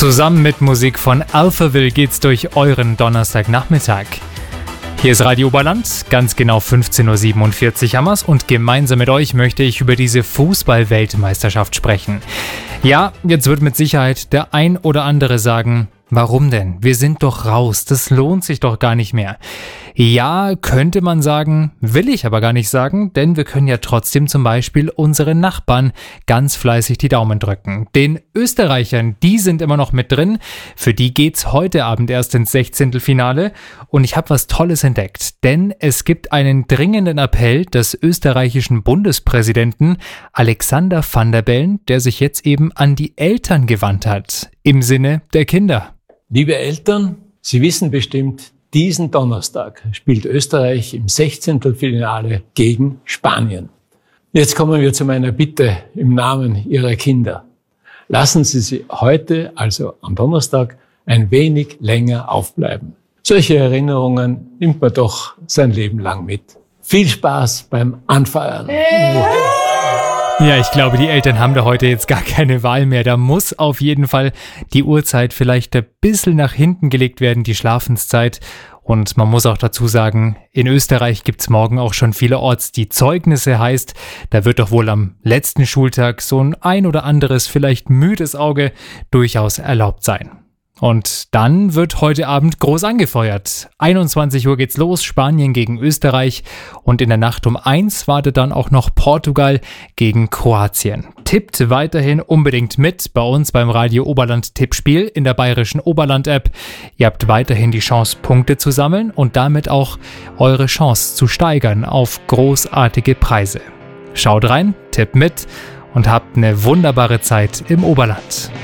Zusammen mit Musik von Alphaville geht's durch euren Donnerstagnachmittag. Hier ist Radio Oberland, ganz genau 15.47 Uhr haben wir's und gemeinsam mit euch möchte ich über diese Fußball-Weltmeisterschaft sprechen. Ja, jetzt wird mit Sicherheit der ein oder andere sagen, warum denn? Wir sind doch raus, das lohnt sich doch gar nicht mehr. Ja, könnte man sagen, will ich aber gar nicht sagen, denn wir können ja trotzdem zum Beispiel unseren Nachbarn ganz fleißig die Daumen drücken. Den Österreichern, die sind immer noch mit drin, für die geht's heute Abend erst ins 16. Finale und ich habe was Tolles entdeckt, denn es gibt einen dringenden Appell des österreichischen Bundespräsidenten Alexander Van der Bellen, der sich jetzt eben an die Eltern gewandt hat, im Sinne der Kinder. Liebe Eltern, Sie wissen bestimmt, diesen Donnerstag spielt Österreich im 16. Finale gegen Spanien. Jetzt kommen wir zu meiner Bitte im Namen Ihrer Kinder. Lassen Sie heute, also am Donnerstag, ein wenig länger aufbleiben. Solche Erinnerungen nimmt man doch sein Leben lang mit. Viel Spaß beim Anfeuern. Ja, ich glaube, die Eltern haben da heute jetzt gar keine Wahl mehr. Da muss auf jeden Fall die Uhrzeit vielleicht ein bisschen nach hinten gelegt werden, die Schlafenszeit. Und man muss auch dazu sagen, in Österreich gibt's morgen auch schon vielerorts die Zeugnisse, heißt, da wird doch wohl am letzten Schultag so ein oder anderes, vielleicht müdes Auge durchaus erlaubt sein. Und dann wird heute Abend groß angefeuert. 21 Uhr geht's los, Spanien gegen Österreich und in der Nacht um 1 wartet dann auch noch Portugal gegen Kroatien. Tippt weiterhin unbedingt mit bei uns beim Radio Oberland Tippspiel in der bayerischen Oberland-App. Ihr habt weiterhin die Chance, Punkte zu sammeln und damit auch eure Chance zu steigern auf großartige Preise. Schaut rein, tippt mit und habt eine wunderbare Zeit im Oberland.